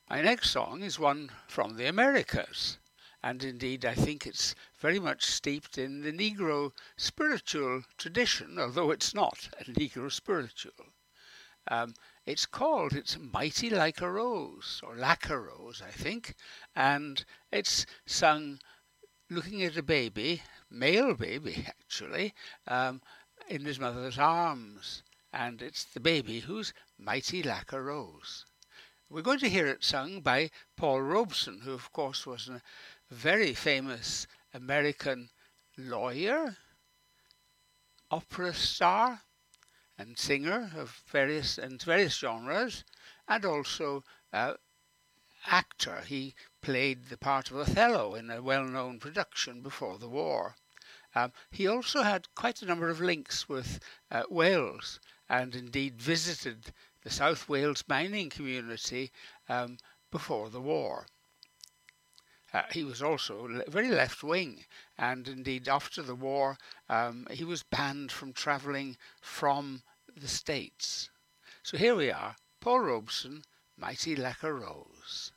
My next song is one from the Americas, and indeed I think it's very much steeped in the Negro spiritual tradition, although it's not a Negro spiritual. It's Mighty Like a Rose, or Like a Rose, I think, and it's sung looking at a baby, male baby actually, in his mother's arms, and it's the baby who's mighty like a rose. We're going to hear it sung by Paul Robeson, who of course was a very famous American lawyer, opera star, and singer of various genres, and also actor. He played the part of Othello in a well-known production before the war. He also had quite a number of links with Wales, and indeed visited the South Wales mining community before the war. He was also very left-wing, and indeed after the war he was banned from travelling from the States. So here we are, Paul Robeson, Mighty Like a Rose.